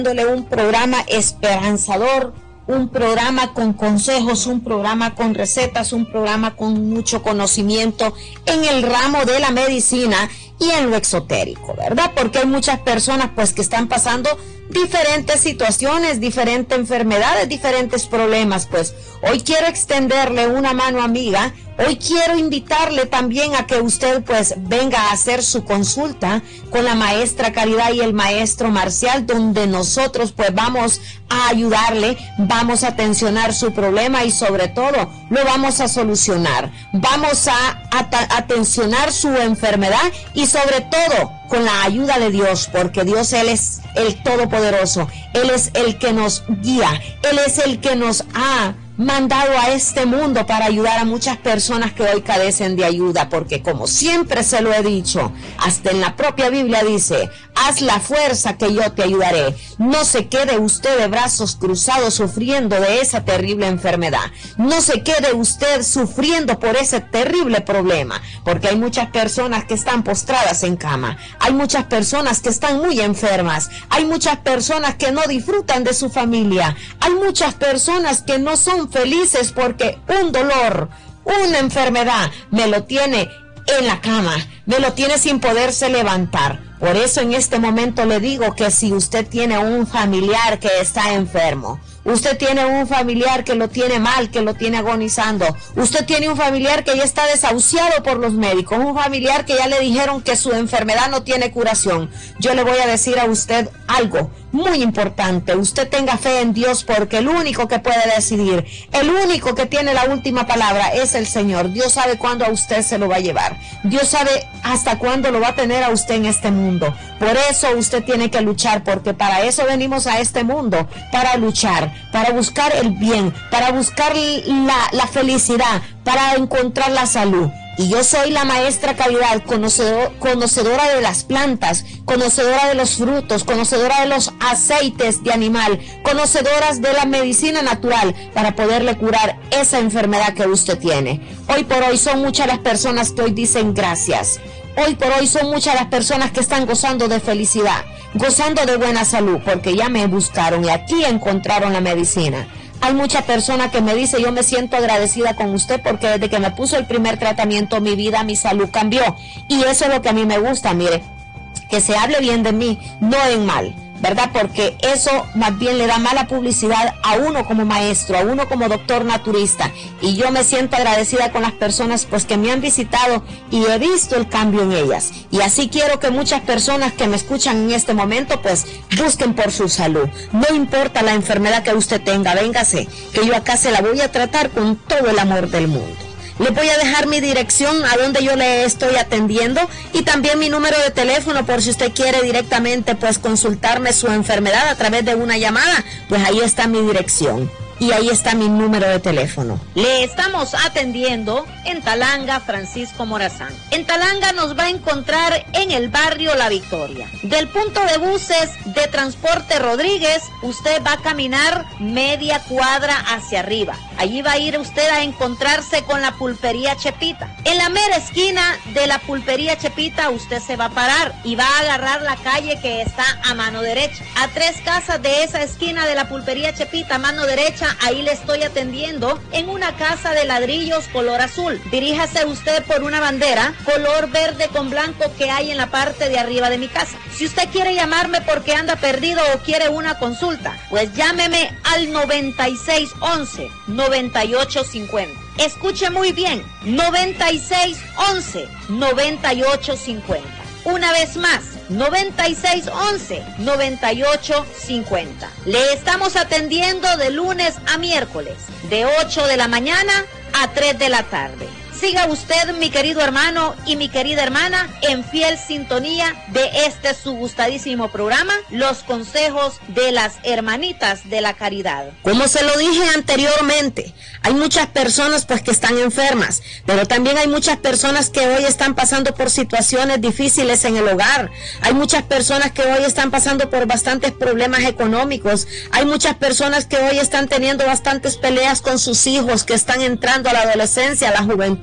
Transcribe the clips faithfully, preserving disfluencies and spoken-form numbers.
Un programa esperanzador, un programa con consejos, un programa con recetas, un programa con mucho conocimiento en el ramo de la medicina y en lo exotérico, ¿verdad? Porque hay muchas personas pues que están pasando diferentes situaciones, diferentes enfermedades, diferentes problemas. Pues hoy quiero extenderle una mano amiga. Hoy quiero invitarle también a que usted pues venga a hacer su consulta con la maestra Caridad y el maestro Marcial, donde nosotros pues vamos a ayudarle, vamos a atencionar su problema y sobre todo lo vamos a solucionar. Vamos a atencionar su enfermedad y sobre todo con la ayuda de Dios, porque Dios, Él es el Todopoderoso, Él es el que nos guía, Él es el que nos ha mandado a este mundo para ayudar a muchas personas que hoy carecen de ayuda, porque como siempre se lo he dicho, hasta en la propia Biblia dice, haz la fuerza que yo te ayudaré. No se quede usted de brazos cruzados sufriendo de esa terrible enfermedad, no se quede usted sufriendo por ese terrible problema, porque hay muchas personas que están postradas en cama, hay muchas personas que están muy enfermas, hay muchas personas que no disfrutan de su familia, hay muchas personas que no son felices porque un dolor, una enfermedad me lo tiene en la cama, me lo tiene sin poderse levantar. Por eso en este momento le digo que si usted tiene un familiar que está enfermo, usted tiene un familiar que lo tiene mal, que lo tiene agonizando, usted tiene un familiar que ya está desahuciado por los médicos, un familiar que ya le dijeron que su enfermedad no tiene curación, yo le voy a decir a usted algo muy importante. Usted tenga fe en Dios, porque el único que puede decidir, el único que tiene la última palabra es el Señor. Dios sabe cuándo a usted se lo va a llevar, Dios sabe hasta cuándo lo va a tener a usted en este mundo. Por eso usted tiene que luchar, porque para eso venimos a este mundo, para luchar, para buscar el bien, para buscar la, la felicidad, para encontrar la salud. Y yo soy la maestra Caridad, conocedor, conocedora de las plantas, conocedora de los frutos, conocedora de los aceites de animal, conocedoras de la medicina natural para poderle curar esa enfermedad que usted tiene. Hoy por hoy son muchas las personas que hoy dicen gracias. Hoy por hoy son muchas las personas que están gozando de felicidad, gozando de buena salud, porque ya me buscaron y aquí encontraron la medicina. Hay muchas personas que me dicen, yo me siento agradecida con usted porque desde que me puso el primer tratamiento, mi vida, mi salud cambió. Y eso es lo que a mí me gusta, mire, que se hable bien de mí, no en mal, ¿verdad? Porque eso más bien le da mala publicidad a uno como maestro, a uno como doctor naturista. Y yo me siento agradecida con las personas pues que me han visitado y he visto el cambio en ellas. Y así quiero que muchas personas que me escuchan en este momento pues busquen por su salud. No importa la enfermedad que usted tenga, véngase, que yo acá se la voy a tratar con todo el amor del mundo. Les voy a dejar mi dirección a donde yo le estoy atendiendo y también mi número de teléfono por si usted quiere directamente pues consultarme su enfermedad a través de una llamada, pues ahí está mi dirección. Y ahí está mi número de teléfono. Le estamos atendiendo en Talanga, Francisco Morazán. En Talanga nos va a encontrar en el barrio La Victoria. Del punto de buses de Transporte Rodríguez, usted va a caminar media cuadra hacia arriba. Allí va a ir usted a encontrarse con la pulpería Chepita. En la mera esquina de la pulpería Chepita, usted se va a parar y va a agarrar la calle que está a mano derecha. A tres casas de esa esquina de la pulpería Chepita, a mano derecha, ahí le estoy atendiendo en una casa de ladrillos color azul. Diríjase usted por una bandera color verde con blanco que hay en la parte de arriba de mi casa. Si usted quiere llamarme porque anda perdido o quiere una consulta, pues llámeme al noventa y seis once, noventa y ocho cincuenta. Escuche muy bien, noventa y seis once, noventa y ocho cincuenta. Una vez más, noventa y seis once, noventa y ocho cincuenta. Le estamos atendiendo de lunes a miércoles, de ocho de la mañana a tres de la tarde. Siga usted, mi querido hermano y mi querida hermana, en fiel sintonía de este su gustadísimo programa, Los Consejos de las Hermanitas de la Caridad. Como se lo dije anteriormente, hay muchas personas pues que están enfermas, pero también hay muchas personas que hoy están pasando por situaciones difíciles en el hogar. Hay muchas personas que hoy están pasando por bastantes problemas económicos. Hay muchas personas que hoy están teniendo bastantes peleas con sus hijos que están entrando a la adolescencia, a la juventud.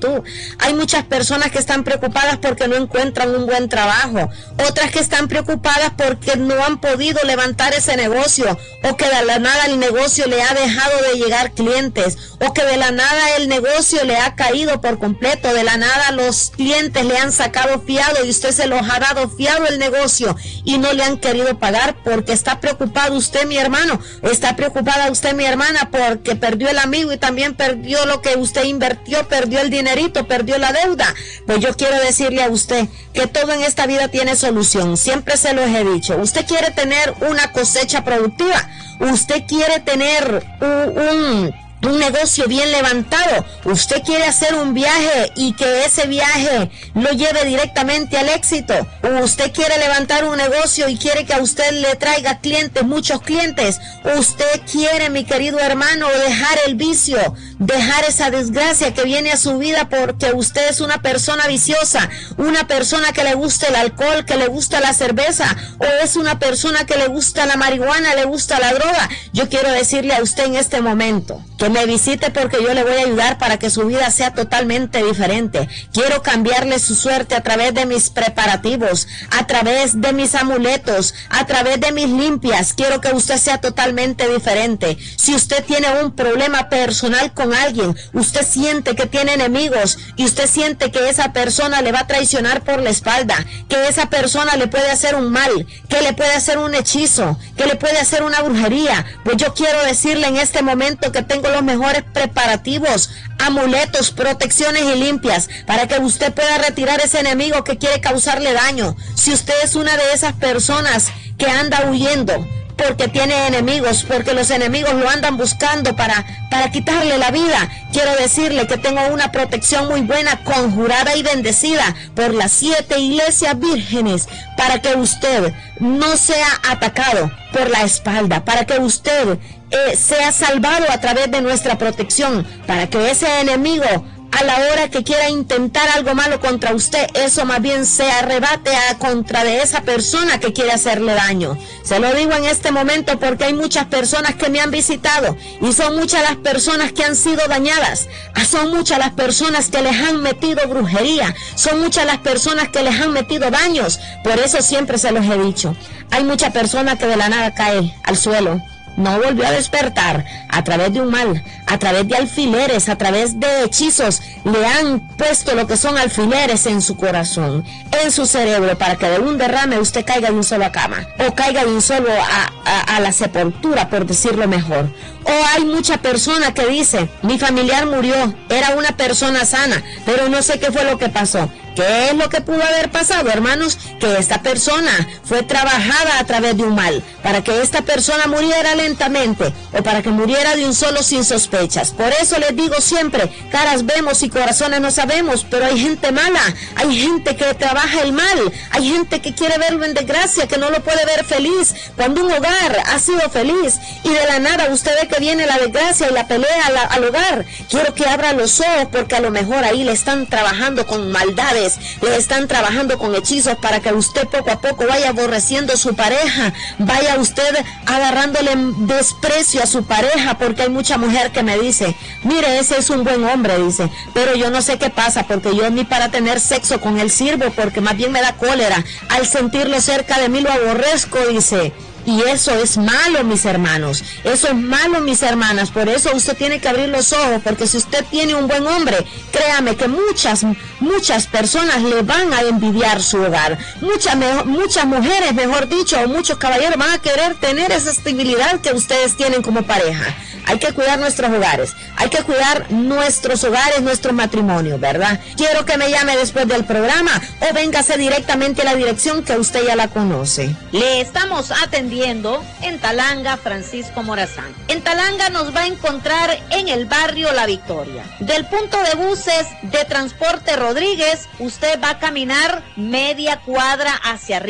juventud. Hay muchas personas que están preocupadas porque no encuentran un buen trabajo, otras que están preocupadas porque no han podido levantar ese negocio, o que de la nada el negocio le ha dejado de llegar clientes, o que de la nada el negocio le ha caído por completo, de la nada los clientes le han sacado fiado y usted se los ha dado fiado el negocio y no le han querido pagar porque está preocupado usted, mi hermano, está preocupada usted, mi hermana, porque perdió el amigo y también perdió lo que usted invirtió, perdió el dinerito, perdió la deuda. Pues yo quiero decirle a usted que todo en esta vida tiene solución, siempre se los he dicho. Usted quiere tener una cosecha productiva, usted quiere tener un, un un negocio bien levantado, usted quiere hacer un viaje y que ese viaje lo lleve directamente al éxito, usted quiere levantar un negocio y quiere que a usted le traiga clientes, muchos clientes, usted quiere, mi querido hermano, dejar el vicio, dejar esa desgracia que viene a su vida porque usted es una persona viciosa, una persona que le gusta el alcohol, que le gusta la cerveza, o es una persona que le gusta la marihuana, le gusta la droga. Yo quiero decirle a usted en este momento que me visite porque yo le voy a ayudar para que su vida sea totalmente diferente. Quiero cambiarle su suerte a través de mis preparativos, a través de mis amuletos, a través de mis limpias. Quiero que usted sea totalmente diferente. Si usted tiene un problema personal con alguien, usted siente que tiene enemigos y usted siente que esa persona le va a traicionar por la espalda, que esa persona le puede hacer un mal, que le puede hacer un hechizo, que le puede hacer una brujería, pues yo quiero decirle en este momento que tengo los mejores preparativos, amuletos, protecciones y limpias para que usted pueda retirar ese enemigo que quiere causarle daño. Si usted es una de esas personas que anda huyendo porque tiene enemigos, porque los enemigos lo andan buscando para, para quitarle la vida, quiero decirle que tengo una protección muy buena, conjurada y bendecida por las siete iglesias vírgenes, para que usted no sea atacado por la espalda, para que usted eh, sea salvado a través de nuestra protección, para que ese enemigo, a la hora que quiera intentar algo malo contra usted, eso más bien se arrebate a contra de esa persona que quiere hacerle daño. Se lo digo en este momento porque hay muchas personas que me han visitado y son muchas las personas que han sido dañadas, son muchas las personas que les han metido brujería, son muchas las personas que les han metido daños. Por eso siempre se los he dicho, hay muchas personas que de la nada cae al suelo, no volvió a despertar a través de un mal, a través de alfileres, a través de hechizos. Le han puesto lo que son alfileres en su corazón, en su cerebro, para que de un derrame usted caiga de un solo a cama, o caiga de un solo a, a, a la sepultura, por decirlo mejor. O hay mucha persona que dice, mi familiar murió, era una persona sana, pero no sé qué fue lo que pasó. ¿Qué es lo que pudo haber pasado, hermanos? Que esta persona fue trabajada a través de un mal, para que esta persona muriera lentamente, o para que muriera de un solo sin sospechas. Por eso les digo siempre, caras vemos y corazones no sabemos, pero hay gente mala, hay gente que trabaja el mal, hay gente que quiere verlo en desgracia, que no lo puede ver feliz, cuando un hogar ha sido feliz, y de la nada usted ve que viene la desgracia y la pelea al, al hogar. Quiero que abra los ojos, porque a lo mejor ahí le están trabajando con maldades, le están trabajando con hechizos para que usted poco a poco vaya aborreciendo a su pareja, vaya usted agarrándole desprecio a su pareja, porque hay mucha mujer que me dice, mire, ese es un buen hombre, dice, pero yo no sé qué pasa, porque yo ni para tener sexo con él sirvo, porque más bien me da cólera, al sentirlo cerca de mí lo aborrezco, dice. Y eso es malo, mis hermanos, eso es malo, mis hermanas. Por eso usted tiene que abrir los ojos, porque si usted tiene un buen hombre, créame que muchas, muchas personas le van a envidiar su hogar. Muchas, muchas mujeres, mejor dicho, o muchos caballeros van a querer tener esa estabilidad que ustedes tienen como pareja. Hay que cuidar nuestros hogares, hay que cuidar nuestros hogares, nuestros matrimonios, ¿verdad? Quiero que me llame después del programa o véngase directamente a la dirección que usted ya la conoce. Le estamos atendiendo en Talanga, Francisco Morazán. En Talanga nos va a encontrar en el barrio La Victoria. Del punto de buses de Transporte Rodríguez, usted va a caminar media cuadra hacia arriba.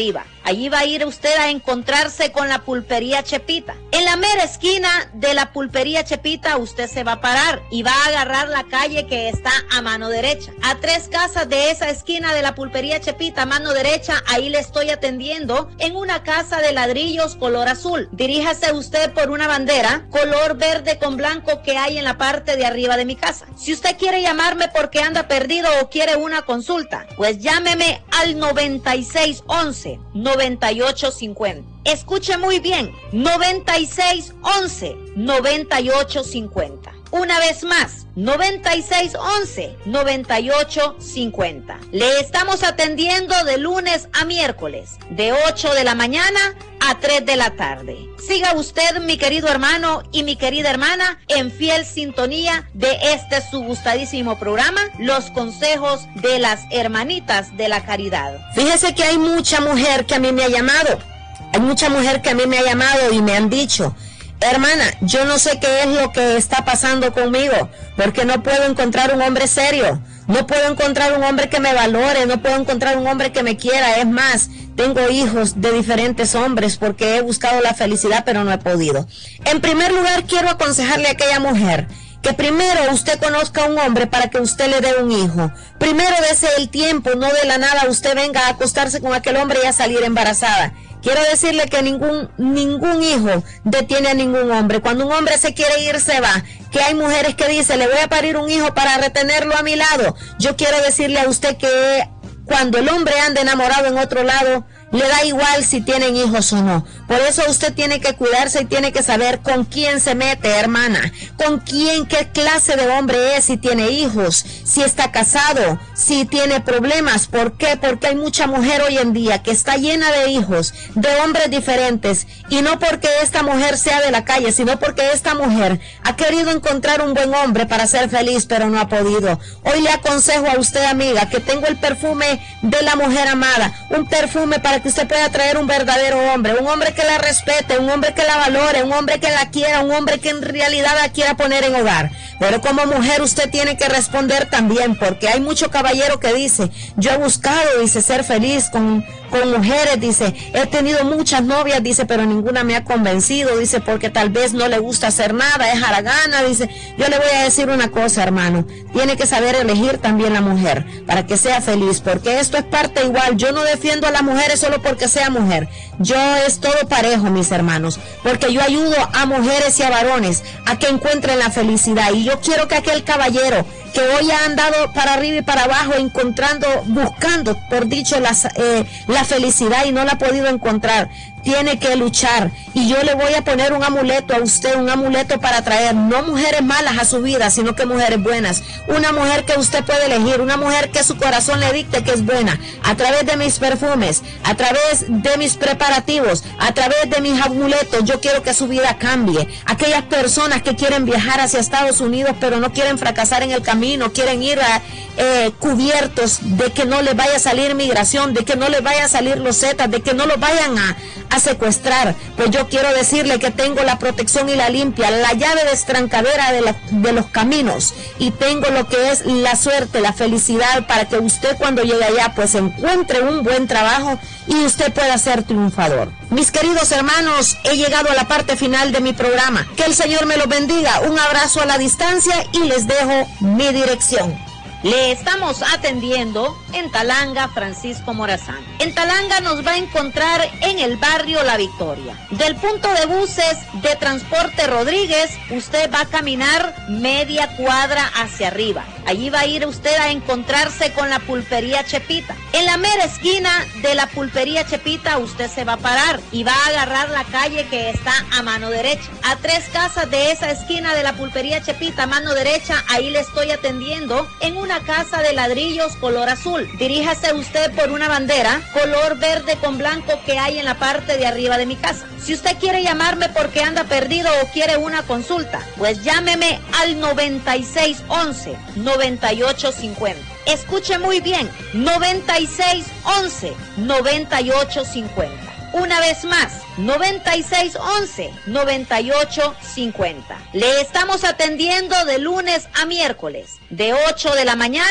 Allí va a ir usted a encontrarse con la pulpería Chepita. En la mera esquina de la pulpería Chepita usted se va a parar y va a agarrar la calle que está a mano derecha. A tres casas de esa esquina de la pulpería Chepita a mano derecha, ahí le estoy atendiendo en una casa de ladrillos color azul. Diríjase usted por una bandera color verde con blanco que hay en la parte de arriba de mi casa. Si usted quiere llamarme porque anda perdido o quiere una consulta, pues llámeme al noventa y seis once, noventa y ocho cincuenta. Escuche muy bien, noventa y seis once, noventa y ocho cincuenta. Una vez más, noventa y seis once, noventa y ocho cincuenta. Le estamos atendiendo de lunes a miércoles, de ocho de la mañana a tres de la tarde. Siga usted, mi querido hermano y mi querida hermana, en fiel sintonía de este su gustadísimo programa, Los Consejos de las Hermanitas de la Caridad. Fíjese que hay mucha mujer que a mí me ha llamado, hay mucha mujer que a mí me ha llamado y me han dicho: hermana, yo no sé qué es lo que está pasando conmigo, porque no puedo encontrar un hombre serio, no puedo encontrar un hombre que me valore, no puedo encontrar un hombre que me quiera. Es más, tengo hijos de diferentes hombres porque he buscado la felicidad, pero no he podido. En primer lugar, quiero aconsejarle a aquella mujer que primero usted conozca a un hombre para que usted le dé un hijo. Primero dese el tiempo, no de la nada usted venga a acostarse con aquel hombre y a salir embarazada. Quiero decirle que ningún, ningún hijo detiene a ningún hombre. Cuando un hombre se quiere ir, se va. Que hay mujeres que dicen: le voy a parir un hijo para retenerlo a mi lado. Yo quiero decirle a usted que cuando el hombre anda enamorado en otro lado, le da igual si tienen hijos o no. Por eso usted tiene que cuidarse y tiene que saber con quién se mete, hermana. Con quién, qué clase de hombre es, si tiene hijos, si está casado, si tiene problemas. ¿Por qué? Porque hay mucha mujer hoy en día que está llena de hijos, de hombres diferentes. Y no porque esta mujer sea de la calle, sino porque esta mujer ha querido encontrar un buen hombre para ser feliz, pero no ha podido. Hoy le aconsejo a usted, amiga, que tengo el perfume de la mujer amada. Un perfume para que usted pueda traer un verdadero hombre, un hombre que la respete, un hombre que la valore, un hombre que la quiera, un hombre que en realidad la quiera poner en hogar. Pero como mujer usted tiene que responder también, porque hay mucho caballero que dice: yo he buscado, dice, ser feliz con, con mujeres, dice, he tenido muchas novias, dice, pero ninguna me ha convencido, dice, porque tal vez no le gusta hacer nada, es haragana, dice. Yo le voy a decir una cosa, hermano, tiene que saber elegir también la mujer para que sea feliz, porque esto es parte igual. Yo no defiendo a las mujeres solo porque sea mujer, yo es todo parejo, mis hermanos, porque yo ayudo a mujeres y a varones a que encuentren la felicidad. Y yo quiero que aquel caballero que hoy ha andado para arriba y para abajo encontrando, buscando, por dicho, las, eh, la felicidad y no la ha podido encontrar, tiene que luchar. Y yo le voy a poner un amuleto a usted, un amuleto para traer no mujeres malas a su vida, sino que mujeres buenas. Una mujer que usted puede elegir, una mujer que su corazón le dicte que es buena, a través de mis perfumes, a través de mis preparativos, a través de mis amuletos. Yo quiero que su vida cambie. Aquellas personas que quieren viajar hacia Estados Unidos pero no quieren fracasar en el camino, quieren ir a, eh, cubiertos de que no les vaya a salir migración, de que no les vaya a salir los zetas, de que no los vayan a a secuestrar, pues yo quiero decirle que tengo la protección y la limpia, la llave destrancadera de, la, de los caminos, y tengo lo que es la suerte, la felicidad, para que usted cuando llegue allá pues encuentre un buen trabajo y usted pueda ser triunfador. Mis queridos hermanos, he llegado a la parte final de mi programa. Que el Señor me los bendiga. Un abrazo a la distancia y les dejo mi dirección. Le estamos atendiendo en Talanga, Francisco Morazán. En Talanga nos va a encontrar en el barrio La Victoria. Del punto de buses de Transporte Rodríguez, usted va a caminar media cuadra hacia arriba. Allí va a ir usted a encontrarse con la pulpería Chepita. En la mera esquina de la pulpería Chepita usted se va a parar y va a agarrar la calle que está a mano derecha. A tres casas de esa esquina de la pulpería Chepita a mano derecha, ahí le estoy atendiendo en un una casa de ladrillos color azul. Diríjase usted por una bandera color verde con blanco que hay en la parte de arriba de mi casa. Si usted quiere llamarme porque anda perdido o quiere una consulta, pues llámeme al noventa y seis once, noventa y ocho cincuenta. Escuche muy bien, noventa y seis once, noventa y ocho cincuenta. Una vez más, noventa y seis once, noventa y ocho cincuenta. Le estamos atendiendo de lunes a miércoles, de ocho de la mañana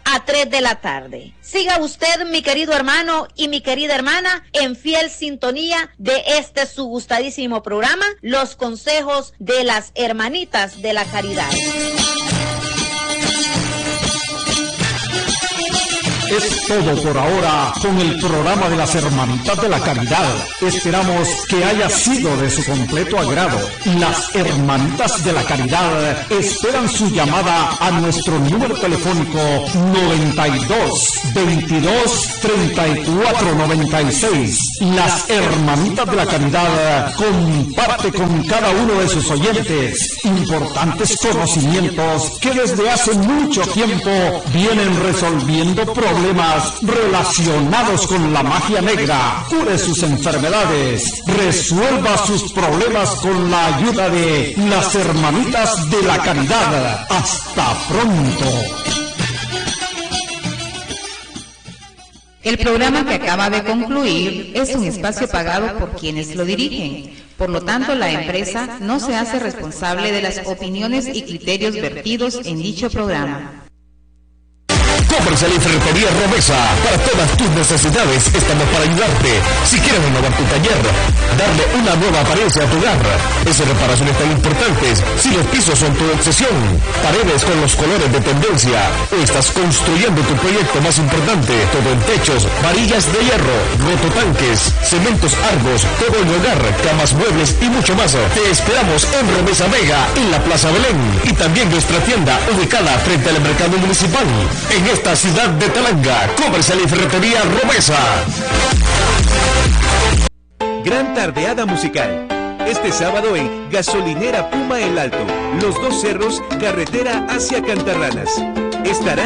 a tres de la tarde. Siga usted, mi querido hermano y mi querida hermana, en fiel sintonía de este su gustadísimo programa, Los Consejos de las Hermanitas de la Caridad. Es todo por ahora con el programa de las Hermanitas de la Caridad. Esperamos que haya sido de su completo agrado. Las Hermanitas de la Caridad esperan su llamada a nuestro número telefónico noventa y dos, veintidós, treinta y cuatro, noventa y seis. Las Hermanitas de la Caridad comparte con cada uno de sus oyentes importantes conocimientos que desde hace mucho tiempo vienen resolviendo problemas problemas relacionados con la magia negra. Cure sus enfermedades, resuelva sus problemas con la ayuda de las Hermanitas de la Caridad. Hasta pronto. El programa que acaba de concluir es un espacio pagado por quienes lo dirigen. Por lo tanto, la empresa no se hace responsable de las opiniones y criterios vertidos en dicho programa. Comercial y Ferretería Romesa. Para todas tus necesidades estamos para ayudarte. Si quieres renovar tu taller, darle una nueva apariencia a tu hogar, esas reparaciones tan importantes, si los pisos son tu obsesión, paredes con los colores de tendencia, o estás construyendo tu proyecto más importante, todo en techos, varillas de hierro, rototanques, cementos Argos, todo en hogar, camas, muebles y mucho más. Te esperamos en Romesa Mega, en la Plaza Belén, y también nuestra tienda ubicada frente al mercado municipal. En esta ciudad de Talanga, Comercial y Ferretería Romesa. Gran tardeada musical. Este sábado en Gasolinera Puma El Alto, Los Dos Cerros, carretera hacia Cantarranas. Estará